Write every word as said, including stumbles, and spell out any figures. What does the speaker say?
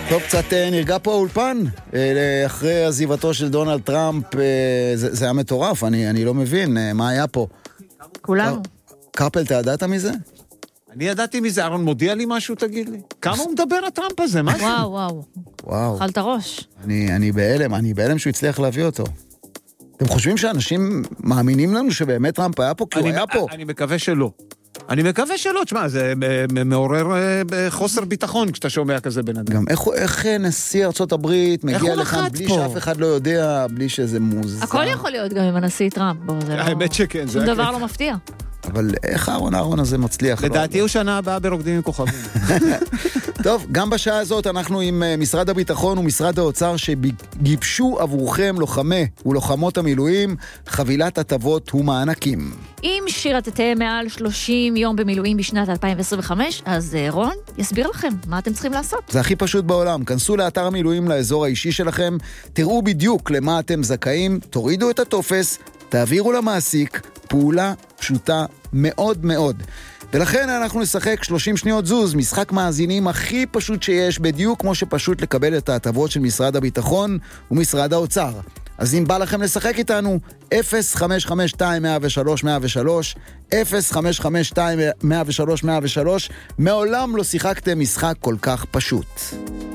טוב, קצת נרגע פה האולפן, אחרי עזיבתו של דונלד טראמפ, זה, זה היה מטורף, אני, אני לא מבין מה היה פה. כולנו. קרפל, אתה ידעת מזה? אני ידעתי מזה, אהרון מודיע לי משהו, תגיד לי. כמה הוא מדבר הטראמפ הזה, מה זה? וואו, וואו. וואו. אכל את הראש. אני, אני בהלם, אני בהלם שהוא הצליח להביא אותו. אתם חושבים שאנשים מאמינים לנו שבאמת טראמפ היה פה? כי הוא היה פה. אני מקווה שלא. אני מקווה שלא, תשמע, זה מעורר חוסר ביטחון כשאתה שומע כזה בן אדם. גם איך, איך נשיא ארצות הברית מגיע לכאן בלי פה? שאף אחד לא יודע, בלי שזה מוזר. הכל יכול להיות גם עם הנשיא טראמפ. האמת שכן. שום דבר לא מפתיע. אבל איך אהרון אהרון הזה מצליח? לדעתי הוא שנה הבאה ברוקדים עם כוכבים. טוב, גם בשעה הזאת אנחנו עם משרד הביטחון ומשרד האוצר שגיבשו עבורכם לוחמי ולוחמות המילואים חבילת הטבות ומענקים. אם שירתתם מעל שלושים יום במילואים בשנת אלפיים עשרים וחמש, אז רון יסביר לכם מה אתם צריכים לעשות. זה הכי פשוט בעולם. כנסו לאתר המילואים לאזור האישי שלכם, תראו בדיוק למה אתם זכאים, תורידו את הטופס, תעבירו למעסיק, פעולה פשוטה מאוד מאוד. ולכן אנחנו נשחק שלושים שניות זוז, משחק מאזינים הכי פשוט שיש, בדיוק כמו שפשוט לקבל את ההטבות של משרד הביטחון ומשרד האוצר. אז אם בא לכם לשחק איתנו, אפס חמש חמש שתיים אפס אפס שלוש אפס אפס שלוש, אפס חמש חמש שתיים אפס אפס שלוש אפס אפס שלוש, מעולם לא שיחקתם משחק כל כך פשוט.